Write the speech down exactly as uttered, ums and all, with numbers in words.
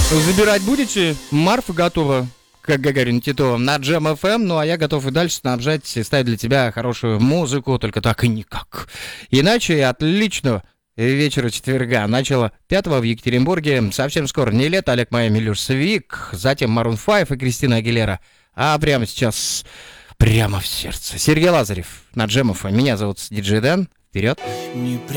Забирать будете? Марфа готова, как Гагарин Титова, на Джем эф эм. Ну, а я готов и дальше снабжать и ставить для тебя хорошую музыку, только так и никак. Иначе отличного вечера четверга. Начало пятого в Екатеринбурге. Совсем скоро не лето, Олег Майами, Илюш Свик, затем Марун пять и Кристина Агилера. А прямо сейчас, прямо в сердце, Сергей Лазарев на Джем эф эм. Меня зовут диджей Дэн. Вперед!